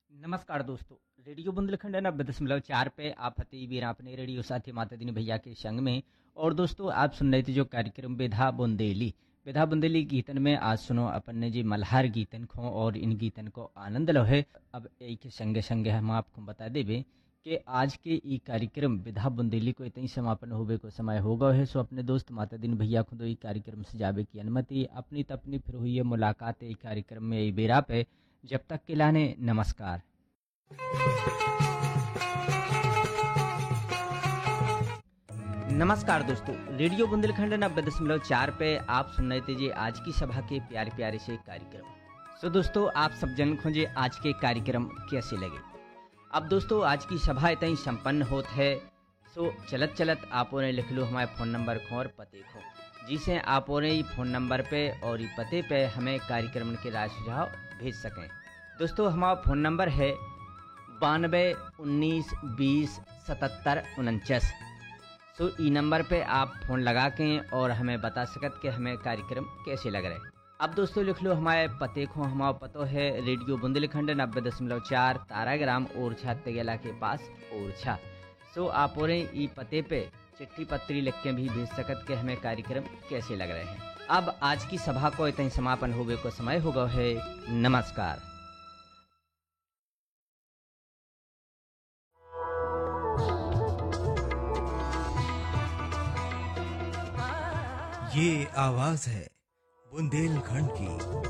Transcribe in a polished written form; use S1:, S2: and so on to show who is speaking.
S1: नमस्कार दोस्तों। रेडियो बुंदेलखंड 90.4 पे आप हती वीर अपने रेडियो साथी माता दीनी भैया के संग में। और दोस्तों आप सुन रहे थे जो कार्यक्रम बेधा बुंदेली गीतन में आज सुनो अपन ने जी मल्हार गीतन को और इन गीतन को आनंद लो है। अब एक संगे संगे हम आपको बता देवे कि आज के ई कार्यक्रम विधा बुंदेली को इतनी समापन होवे को समय हो गए है। सो अपने दोस्त माता दीन भैया खुद ई कार्यक्रम से जावे की अनुमति अपनी तपनी फिर हुई है मुलाकात ई कार्यक्रम में ई बेरा पे। जब तक के लाने नमस्कार। नमस्कार दोस्तों, रेडियो बुंदेलखंड 90.4 पे आप सुन रहे थे जी आज की सभा के प्यारे प्यारे से कार्यक्रम। सो दोस्तों आप सब जन खोजे आज के कार्यक्रम कैसे लगे। अब दोस्तों आज की सभा इतना ही संपन्न होत है। सो चलत चलत आप उन्हें लिख लो हमारे फ़ोन नंबर को और पते को, जिसे आप उन्हें फ़ोन नंबर पे और ये पते पे हमें कार्यक्रम के राय सुझाव भेज सकें। दोस्तों हमारा फ़ोन नंबर है 92 19 20 77 49। सो ई नंबर पे आप फ़ोन लगा के और हमें बता सकत कि हमें कार्यक्रम कैसे लग रहे। अब दोस्तों लिख लो हमारे पते को। हमारा पतो है रेडियो बुंदेलखंड 90.4 ताराग्राम ओरछा तेगेला के पास ओरछा। सो आप और ई पते पे चिट्ठी पत्री लिख के भी भेज सकत कि हमें कार्यक्रम कैसे लग रहे हैं। अब आज की सभा को इतना ही समापन होवे को समय हो गया है। नमस्कार।
S2: ये आवाज है बुंदेलखंड की।